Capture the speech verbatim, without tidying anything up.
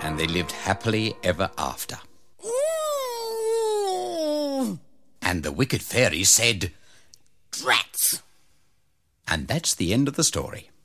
and they lived happily ever after. And the wicked fairy said, "Drats!" And that's the end of the story.